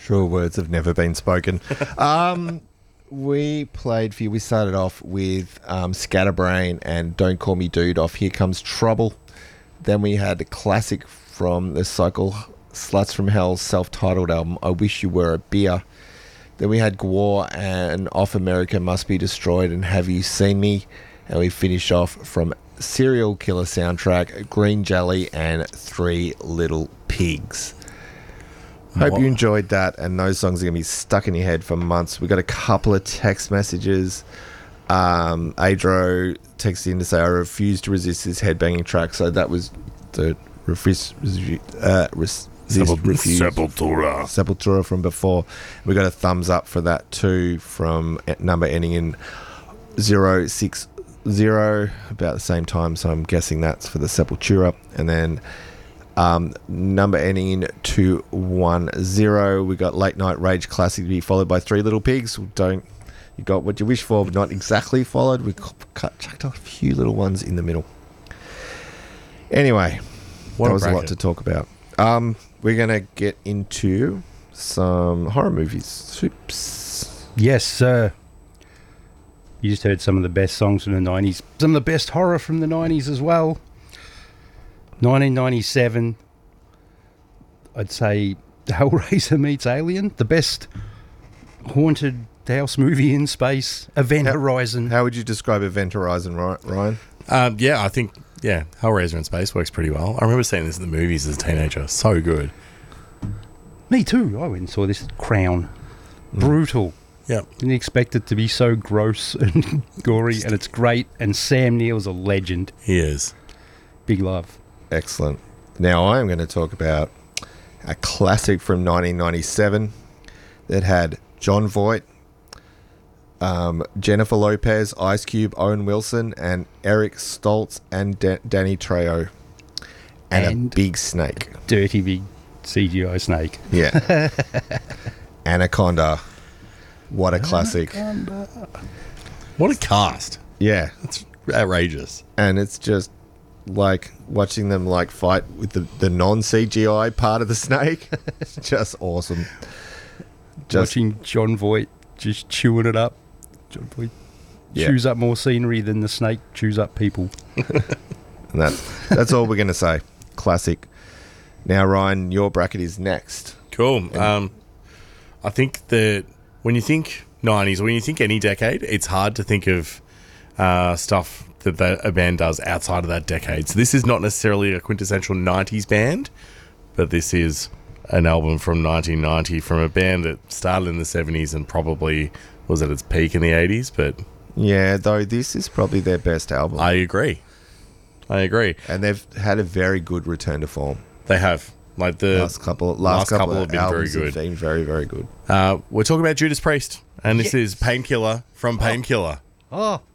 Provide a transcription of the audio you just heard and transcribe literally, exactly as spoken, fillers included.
Truer words have never been spoken. um, we played for you. We started off with um, Scatterbrain and Don't Call Me Dude off Here Comes Trouble. Then we had a classic from the Cycle Sluts from Hell's self-titled album, I Wish You Were a Beer. Then we had Gwar and Off America Must Be Destroyed and Have You Seen Me? And we finish off from Serial Killer soundtrack, Green Jelly and Three Little Pigs. Hope What? you enjoyed that, and those songs are going to be stuck in your head for months. We got a couple of text messages. Um, Adro texted in to say, I refuse to resist this headbanging track. So that was the refuse, uh, resist, refuse. Sepultura. Sepultura from before. We got a thumbs up for that too from a number ending in zero six zero, about the same time. So I'm guessing that's for the Sepultura. And then Um, number ending in two one zero. We got Late Night Rage Classic to be followed by Three Little Pigs. Don't you got what you wish for, but not exactly followed. We cut, chucked a few little ones in the middle. Anyway, What that a was a lot bracket. to talk about. Um, we're gonna get into some horror movies. Oops. Yes, sir. You just heard some of the best songs from the nineties. Some of the best horror from the nineties as well. nineteen ninety-seven, I'd say Hellraiser meets Alien. The best haunted house movie in space. Event How- Horizon. How would you describe Event Horizon, Ry- Ryan? Um, yeah, I think, yeah, Hellraiser in space works pretty well. I remember seeing this in the movies as a teenager. So good. Me too. I went and saw this. Crown. Brutal. Yep. Didn't expect it to be so gross and gory, and it's great. And Sam Neill's a legend. He is. Big love. Excellent. Now I am going to talk about a classic from nineteen ninety-seven that had John Voight, um, Jennifer Lopez, Ice Cube, Owen Wilson, and Eric Stoltz and Da- Danny Trejo, and, And- a big snake. Dirty big C G I snake. Yeah, Anaconda. What a classic! What a cast. Yeah, It's outrageous. and it's just like watching them like fight with the, the non-C G I part of the snake. It's just awesome. Just Watching John Voight just chewing it up. John Voight Yeah. chews up more scenery than the snake chews up people. And that, that's all we're going to say. Classic. Now, Ryan, your bracket is next. Cool. Um, I think that when you think nineties, or when you think any decade, it's hard to think of uh, stuff that the, a band does outside of that decade. So this is not necessarily a quintessential nineties band, but this is an album from nineteen ninety from a band that started in the seventies and probably was at its peak in the eighties. But Yeah, though this is probably their best album. I agree. I agree. and they've had a very good return to form. They have. Like the Last couple, last, last couple, couple of have been very albums good. have been very, very good. Uh, we're talking about Judas Priest, and this is Painkiller from Painkiller. Oh,